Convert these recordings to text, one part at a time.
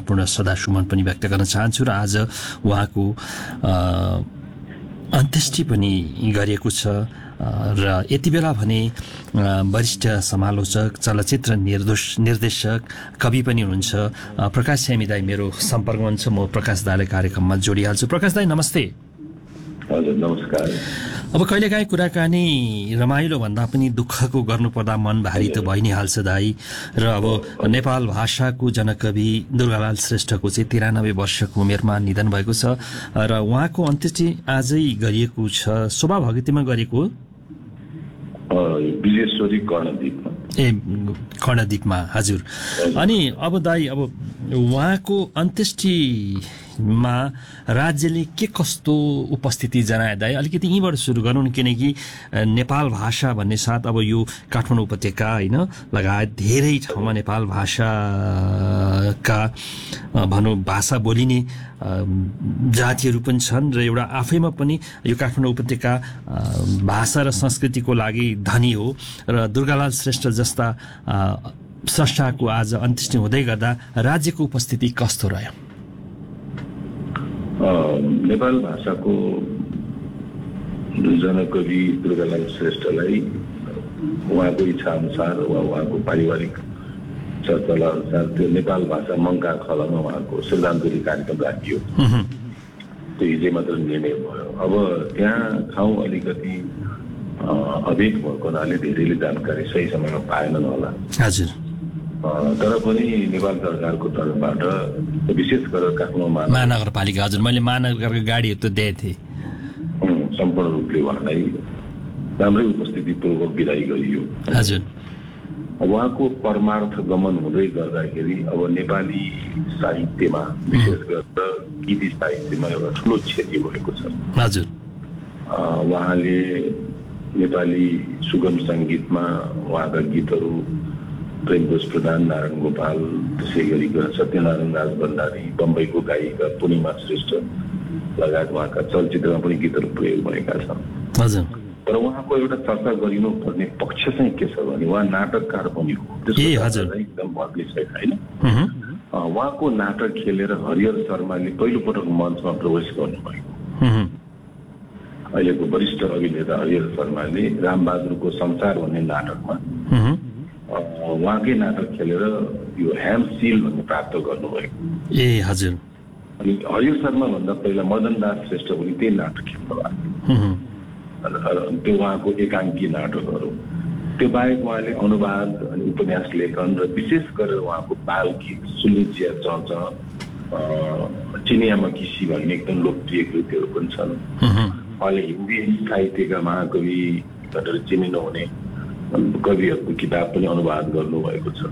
भावपूर्ण श्रद्धासुमन पनि व्यक्त गर्न चाहन्छु र आज उहाँको अन्त्येष्टि पनि गरिएको छ र यति बेला भने वरिष्ठ समालोचक चलचित्र निर्देशक कवि पनि हुनुहुन्छ प्रकाश स्यामी दाई मेरो सम्पर्कमा हुन्छ। म प्रकाश दाईलाई कार्यक्रममा जोडिहाल्छु। प्रकाश दाई नमस्ते। हजुर नमस्कार। अब कहिलेकाहीँ कुराकानी रमाइलो भन्दा पनि दुःखको गर्नुपर्दा मन भारी त भइ नै हाल्छ दाई। र अब नेपाल भाषाको जनकवि दुर्गालाल श्रेष्ठको चाहिँ 93 वर्षको उमेरमा निधन भएको छ र उहाँको अन्त्येष्टि आजै गरिएको छ। शोभा भगवतीमा गरेको विजेश्वरी कर्णद्वीपमा। कर्णद्वीपमा हजुर। अनि अब दाई अब उहाँको अन्त्येष्टिमा राज्यले के कस्तो उपस्थिति जनाए दाई? अलिकति यहीँबाट सुरु गरौँ किनकि नेपाल भाषा भन्ने साथ अब यो काठमाडौँ उपत्यका होइन लगायत धेरै ठाउँमा नेपाल भाषाका भनौँ भाषा बोलिने जातिहरू पनि छन् र एउटा आफैमा पनि यो काठमाडौँ उपत्यका भाषा र संस्कृतिको लागि धनी हो र दुर्गालाल श्रेष्ठ जस्ता स्रष्टाको आज अन्त्येष्टि हुँदै गर्दा राज्यको उपस्थिति कस्तो रह्यो? नेपाल भाषाको जनकवि दुर्गालाल श्रेष्ठलाई उहाँको इच्छा अनुसार वा उहाँको पारिवारिक चर्चा अनुसार त्यो नेपाल भाषा मङ्का खलामा उहाँको श्रद्धाञ्जली कार्यक्रम राखियो। त्यो हिजै मात्र निर्णय भयो। अब त्यहाँ ठाउँ अलिकति अभेद भएको हुनाले धेरैले जानकारी सही समयमा पाएनन् होला। हजुर। तर पनि नेपाल सरकारको तर्फबाट विशेष गरेर काठमाडौँ महानगरपालिका हजुर मैले महानगरको गाडीहरू त दिएको थिएँ सम्पूर्ण रूपले उहाँलाई राम्रै उपस्थितिपूर्वक विदाई गरियो। हजुर। उहाँको परमार्थ गमन हुँदै गर्दाखेरि अब नेपाली साहित्यमा विशेष गरेर गीति साहित्यमा एउटा ठुलो क्षति भएको छ। हजुर। उहाँले नेपाली सुगम सङ्गीतमा उहाँका गीतहरू प्रेमघोष प्रधान, नारायण गोपाल, त्यसै गरी सत्यनारायण राज भण्डारी, बम्बईको गायिका पूर्णिमा श्रेष्ठ लगायत उहाँका चलचित्रमा पनि गीतहरू प्रयोग भएका छन्। हजुर। तर उहाँको एउटा चर्चा गरिनुपर्ने पक्ष चाहिँ के छ भने उहाँ नाटककार पनि हो। एकदम भग्ली छैन होइन। उहाँको नाटक खेलेर हरिहर शर्माले पहिलोपटक मञ्चमा प्रवेश गर्नुभएको। अहिलेको वरिष्ठ अभिनेता हरिहर शर्माले रामबहादुरको संसार भन्ने नाटकमा उहाँकै नाटक खेलेर यो ह्याम सिल भन्ने प्राप्त गर्नुभएको। हजुर। अनि हरिहर शर्मा भन्दा पहिला मदन दास श्रेष्ठ पनि त्यही नाटक खेल्नु भएको। त्यो उहाँको एकाङ्की नाटकहरू त्यो बाहेक उहाँले अनुवाद अनि उपन्यास लेखन र विशेष गरेर उहाँको बाल गीत सुनिचिया चर्च चिनियामा किसी भन्ने एकदम लोकप्रिय कृतिहरू पनि छन्। उहाँले हिन्दी साहित्यका महाकवि भनेर चिनिनु हुने कविहरूको किताब पनि अनुवाद गर्नुभएको छ।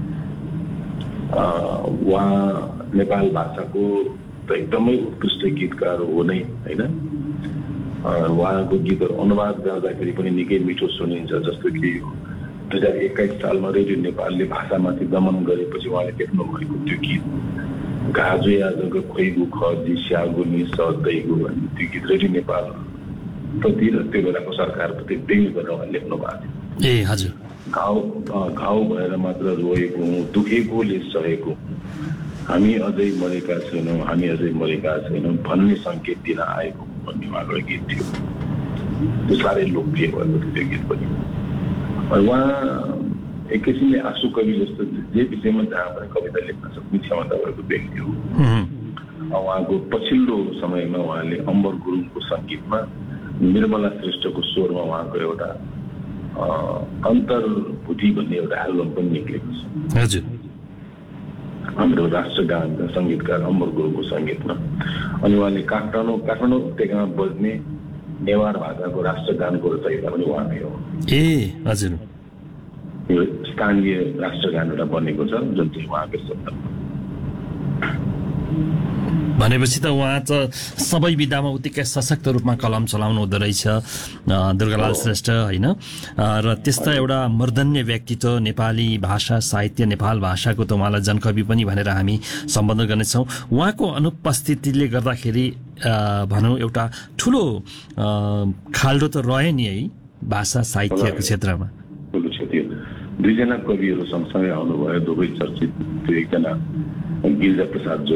उहाँ नेपाल भाषाको त एकदमै उत्कृष्ट गीतकार हो नै होइन। उहाँको गीतहरू अनुवाद गर्दाखेरि पनि निकै मिठो सुनिन्छ। जस्तो कि 2021 सालमा रेडियो नेपालले भाषामाथि दमन गरेपछि उहाँले लेख्नु भएको त्यो गीत गाजो आजको खोइगु खजी स्यागुनी सदैगु भन्ने त्यो गीत रेडियो नेपाल प्रति र त्यो बेलाको सरकारप्रति प्रेम गरेर उहाँले लेख्नु भएको थियो। हजुर। घाउ भएर मात्र रोएको हुँ, दुखेकोले सहेको, हामी अझै मरेका छैनौँ, हामी अझै मरेका छैनौँ भन्ने सङ्केत दिन आएको भन्ने उहाँको गीत थियो। त्यो साह्रै लोकप्रिय भएको थियो त्यो गीत पनि। उहाँ एक किसिमले आँसु कवि जस्तो जे विषयमा जहाँ पनि कविता लेख्न सक्ने क्षमता भएको व्यक्ति हो। उहाँको पछिल्लो समयमा उहाँले अम्बर गुरुङको सङ्गीतमा निर्मला श्रेष्ठको स्वरमा उहाँको एउटा अन्तर्भूति भन्ने एउटा एल्बम पनि निक्लेको छ। हजुर। हाम्रो राष्ट्रगानका सङ्गीतकार अम्बर गुरुङको सङ्गीतमा। अनि उहाँले काठमाडौँ उपत्यकामा बज्ने नेवार भाषाको राष्ट्रगानको रचयिता पनि उहाँकै हो। हजुर। यो स्थानीय राष्ट्रगान एउटा बनेको छ जुन चाहिँ उहाँकै शब्दमा। भनेपछि त उहाँ त सबै विधामा उत्तिकै सशक्त रूपमा कलम चलाउनु हुँदो रहेछ दुर्गालाल श्रेष्ठ होइन। र त्यस्ता एउटा मूर्धन्य व्यक्तित्व नेपाली भाषा साहित्य नेपाल भाषाको त उहाँलाई जनकवि पनि भनेर हामी सम्बोधन गर्नेछौँ। उहाँको अनुपस्थितिले गर्दाखेरि भनौँ एउटा ठुलो खाल्डो त रह्यो नि है भाषा साहित्यको क्षेत्रमा। ठुलो क्षति। दुईजना कविहरू सँगसँगै आउनुभयो, दुवै चर्चित। त्यो एकजना गिरिजा प्रसाद